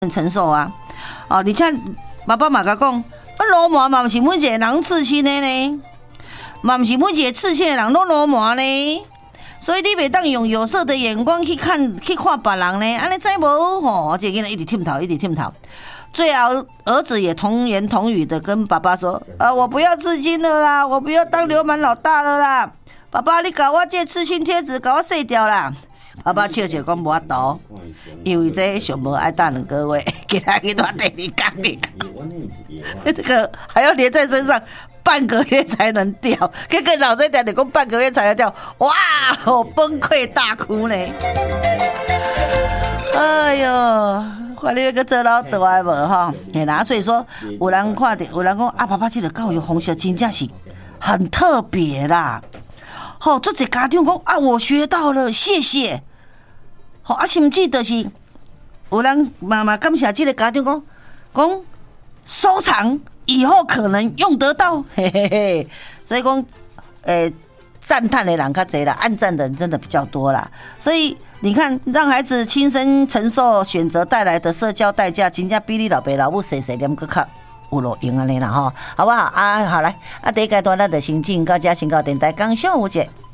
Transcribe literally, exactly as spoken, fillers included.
承受啊。哦，而且爸爸嘛甲讲，啊，流氓嘛，不是每一个人刺青的呢，嘛不是每一个刺青的人都流氓呢。所以你袂当用有色的眼光去看去看别人呢，安尼知无吼？这个囡仔一直舔头，一直舔头。最后儿子也童言童语的跟爸爸说：“啊，我不要刺青了啦，我不要当流氓老大了啦。爸爸，你搞我这刺青贴纸，搞我撕掉啦。”爸爸笑笑讲无法度，因为这上无爱等两个月，给他去断第二天哩。这个还要连在身上，半个月才能掉。结果老师讲你讲半个月才能掉，哇，我崩溃大哭呢。哎呦，看你个做老大的无吼？嘿啦，所以说有人看到，有人讲啊，爸爸这个教育方式真正是很特别啦。好，做一家长讲啊，我学到了，谢谢。好啊，甚至就是有人妈妈感谢这个家长讲讲收藏，以后可能用得到，嘿嘿嘿。所以讲，诶，赞叹的人较多啦，按赞的人真的比较多啦。所以你看，让孩子亲身承受选择带来的社交代价，真正比你老爸老母细细念搁较有路用安尼啦吼，好不好啊？好来啊，第一阶段咱就先进到这，先到电台讲上有节。